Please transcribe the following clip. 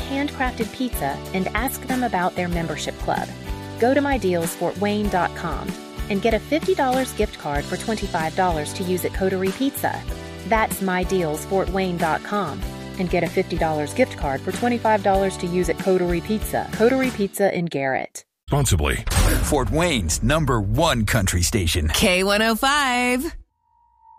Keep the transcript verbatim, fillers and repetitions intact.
handcrafted pizza and ask them about their membership club. Go to my deals fort wayne dot com and get a fifty dollars gift card for twenty-five dollars to use at Coterie Pizza. That's my deals fort wayne dot com and get a fifty dollars gift card for twenty-five dollars to use at Coterie Pizza. Coterie Pizza in Garrett. Responsibly. Fort Wayne's number one country station. K one oh five.